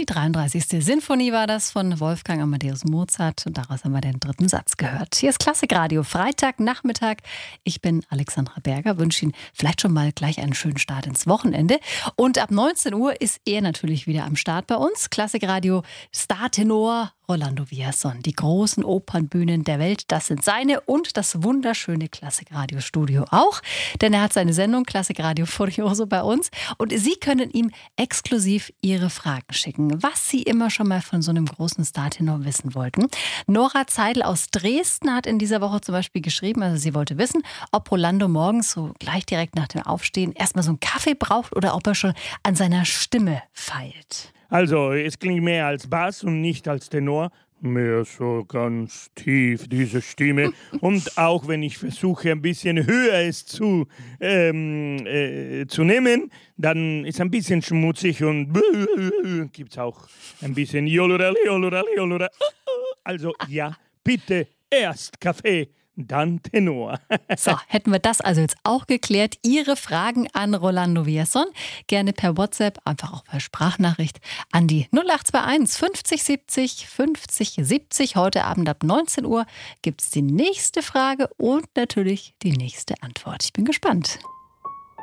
Die 33. Sinfonie war das von Wolfgang Amadeus Mozart und daraus haben wir den dritten Satz gehört. Hier ist Klassikradio, Freitagnachmittag. Ich bin Alexandra Berger, wünsche Ihnen vielleicht schon mal gleich einen schönen Start ins Wochenende. Und ab 19 Uhr ist er natürlich wieder am Start bei uns. Klassikradio Startenor Rolando Villazón. Die großen Opernbühnen der Welt, das sind seine und das wunderschöne Klassikradio-Studio auch. Denn er hat seine Sendung Klassikradio Furioso bei uns und Sie können ihm exklusiv Ihre Fragen schicken, was Sie immer schon mal von so einem großen Startenor wissen wollten. Nora Zeidel aus Dresden hat in dieser Woche zum Beispiel geschrieben, also sie wollte wissen, ob Rolando morgens so gleich direkt nach dem Aufstehen erstmal so einen Kaffee braucht oder ob er schon an seiner Stimme feilt. Also, es klingt mehr als Bass und nicht als Tenor. Mehr so ganz tief, diese Stimme. Und auch wenn ich versuche, ein bisschen höher es zu nehmen, dann ist ein bisschen schmutzig und gibt es auch ein bisschen Jolurali, Jolurali, Jolurali. Also ja, bitte erst Kaffee, dann Tenor. So, hätten wir das also jetzt auch geklärt. Ihre Fragen an Rolando Villazón gerne per WhatsApp, einfach auch per Sprachnachricht an die 0821 50 70 50 70. Heute Abend ab 19 Uhr gibt es die nächste Frage und natürlich die nächste Antwort. Ich bin gespannt.